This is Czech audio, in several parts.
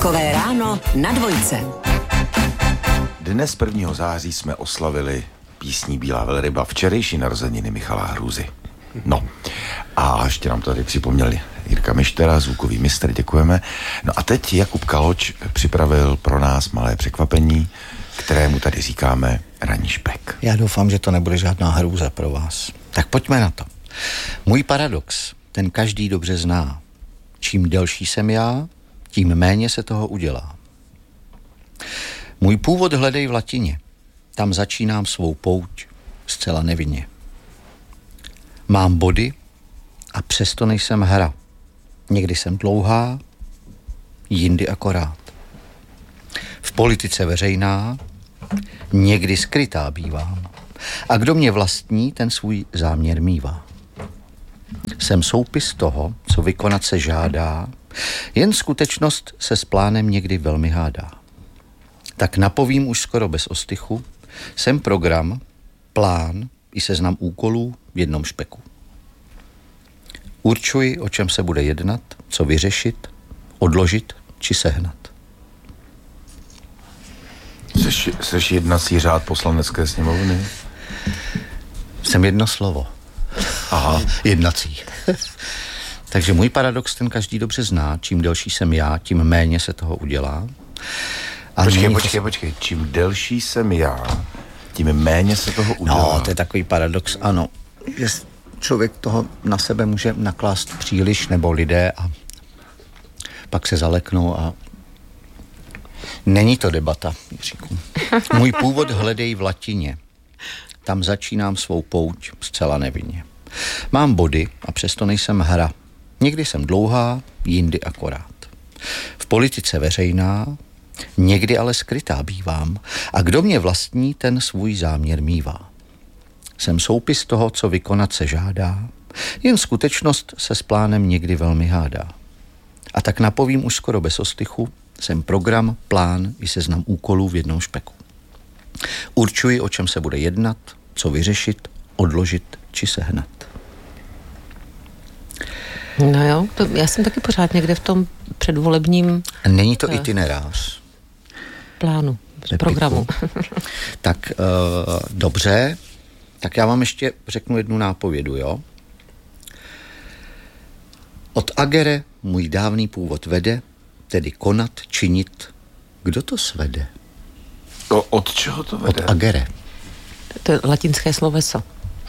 Takové ráno na dvojce. Dnes 1. září jsme oslavili písní Bílá velryba, včerejší narozeniny Michala Hrůzy. No a ještě nám to tady připomněl Jirka Mištera, zvukový mistr, děkujeme. No a teď Jakub Kaloč připravil pro nás malé překvapení, kterému tady říkáme ranní špek. Já doufám, že to nebude žádná hrůza pro vás. Tak pojďme na to. Můj paradox, ten každý dobře zná. Čím delší jsem já, tím méně se toho udělá. Můj původ hledej v latině. Tam začínám svou pouť zcela nevinně. Mám body a přesto nejsem hra. Někdy jsem dlouhá, jindy akorát. V politice veřejná, někdy skrytá bývám. A kdo mě vlastní, ten svůj záměr mívá. Jsem soupis toho, co vykonat se žádá, jen skutečnost se s plánem někdy velmi hádá. Tak napovím už skoro bez ostychu, jsem program, plán i seznam úkolů v jednom špeku. Určuji, o čem se bude jednat, co vyřešit, odložit či sehnat. Jseš jednací řád Poslanecké sněmovny? Jsem jedno slovo. Aha. Jednací. Takže můj paradox ten každý dobře zná. Čím delší jsem já, tím méně se toho udělá. A Počkej. Čím delší jsem já, tím méně se toho udělá. No, to je takový paradox, ano. Že člověk toho na sebe může naklást příliš, nebo lidé, a pak se zaleknou a není to debata, Jiříku. Můj původ hledej v latině. Tam začínám svou pouť zcela nevinně. Mám body a přesto nejsem hra. Někdy jsem dlouhá, jindy akorát. V politice veřejná, někdy ale skrytá bývám. A kdo mě vlastní, ten svůj záměr mívá. Jsem soupis toho, co vykonat se žádá, jen skutečnost se s plánem někdy velmi hádá. A tak napovím už skoro bez ostychu, jsem program, plán i seznam úkolů v jednom špeku. Určuji, o čem se bude jednat, co vyřešit, odložit či sehnat. No jo, já jsem taky pořád někde v tom předvolebním... Není to itinerář. Plánu, programu. Tak dobře, tak já vám ještě řeknu jednu nápovědu, jo? Od agere můj dávný původ vede, tedy konat, činit. Kdo to svede? Od čeho to vede? Od agere. To je latinské sloveso.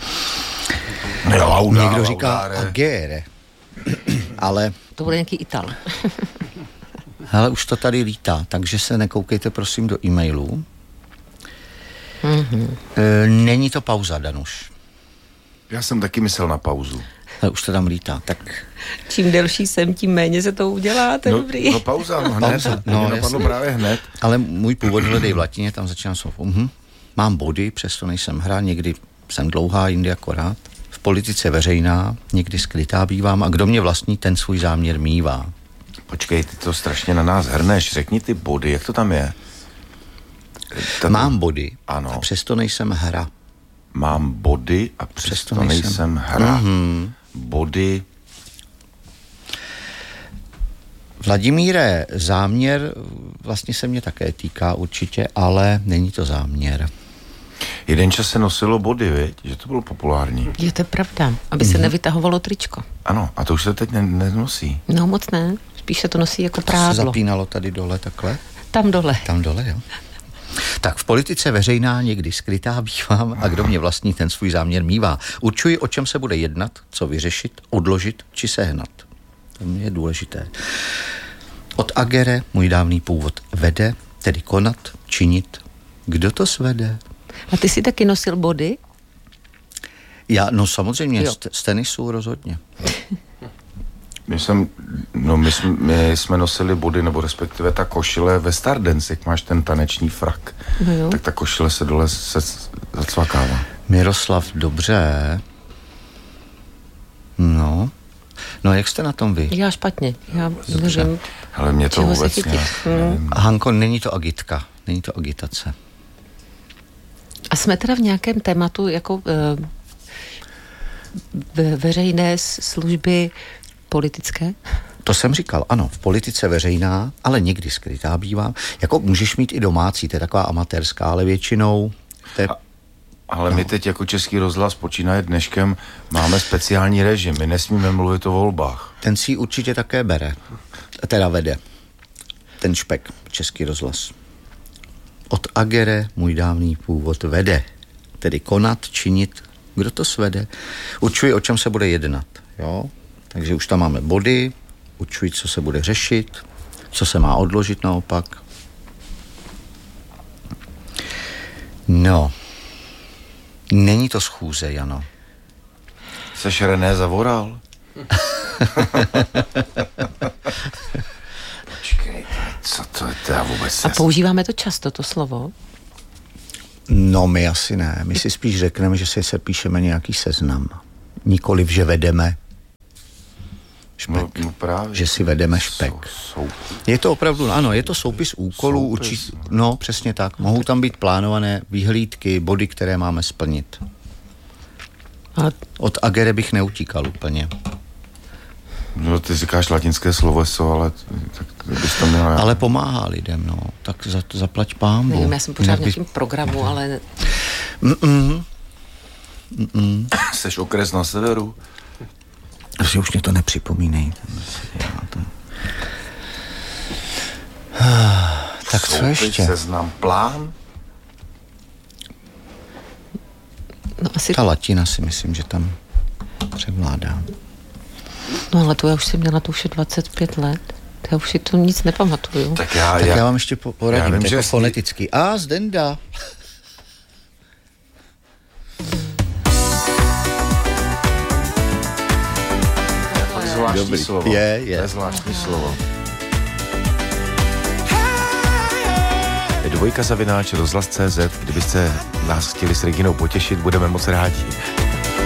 Někdo říká agere, ale... To bude nějaký Ital. Hele, už to tady lítá, takže se nekoukejte prosím do e-mailů. Není to pauza, Danuš. Já jsem taky myslel na pauzu. Ale už to tam lítá, tak... Čím delší jsem, tím méně se to udělá, to je dobrý. No pauza, hned. No, napadlo právě hned. Ale můj původ hledej v latině, tam začínám slovo. Mám body, přesto nejsem hra, někdy jsem dlouhá, jindy akorát. V politice veřejná, někdy skrytá bývám a kdo mě vlastní, ten svůj záměr mívá. Počkej, ty to strašně na nás hrneš. Řekni ty body, jak to tam je? Mám body, ano. A přesto nejsem hra. Mám body a přesto nejsem hra. Body. Vladimíre, záměr vlastně se mě také týká určitě, ale není to záměr. Jeden čas se nosilo body, viď? Že to bylo populární. Je to pravda, aby se nevytahovalo tričko. Ano, a to už se teď nenosí. No moc ne, spíš se to nosí jako to prádlo. Se zapínalo tady dole takhle? Tam dole, jo. Tak v politice veřejná, někdy skrytá bývám a kdo mě vlastní, ten svůj záměr mívá. Určuji, o čem se bude jednat, co vyřešit, odložit či sehnat. To je důležité. Od agere můj dávný původ vede, tedy konat, činit. Kdo to svede? A ty jsi taky nosil body? Já, no samozřejmě, z tenisu rozhodně. My jsme nosili body, nebo respektive ta košile ve Stardance, jak máš ten taneční frak. No tak ta košile se dole zacvakává. Miroslav, dobře. No, jak jste na tom vy? Já špatně, já nevím. Ale mě to vůbec Hanko, není to agitka, není to agitace. A jsme teda v nějakém tématu jako veřejné služby politické? To jsem říkal, ano, v politice veřejná, ale někdy skrytá bývá. Jako můžeš mít i domácí, to je taková amatérská, ale většinou... Ale my teď jako Český rozhlas počínaje dneškem máme speciální režim, my nesmíme mluvit o volbách. Ten si ji určitě také bere, teda vede, ten špek, Český rozhlas. Od agere můj dávný původ vede, tedy konat, činit, kdo to svede, určuje, o čem se bude jednat, jo? Takže už tam máme body, určují, co se bude řešit, co se má odložit naopak. No, není to schůze, Jano. Seš René Zavoral? Počkej, co to je teda vůbec? A používáme to často, to slovo? No, my asi ne. My si spíš řekneme, že si se píšeme nějaký seznam. Nikoliv, že vedeme špek. No právě. Že si vedeme špek. Je to opravdu, ano, je to soupis úkolů. Určitě, no, přesně tak. Mohou tam být plánované výhlídky, body, které máme splnit. Ale... Od agere bych neutíkal úplně. No, ty říkáš latinské sloveso, ale tak bys to měla... Ale pomáhá lidem, no. Tak za to zaplať pánbu. Nevím, já jsem pořád v nějakým programu, ale... Seš okres na severu? Asi už mě to nepřipomínej. Tak co ještě? Seznam, plán? No, asi... Ta latina si myslím, že tam převládá. No ale to já už jsem měla, to už je 25 let. Já už si to nic nepamatuju. Tak já vám ještě poradím, vím, jako foneticky. A Zdenda. Zvláštní slovo. Je. To je zvláštní slovo. Dvojka _ rozhlas.cz. Kdybyste nás chtěli s Reginou potěšit, budeme moc rádi.